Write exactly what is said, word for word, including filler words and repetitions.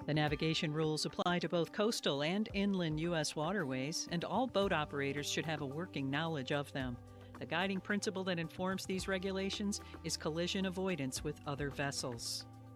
The navigation rules apply to both coastal and inland U S waterways, and all boat operators should have a working knowledge of them. The guiding principle that informs these regulations is collision avoidance with other vessels.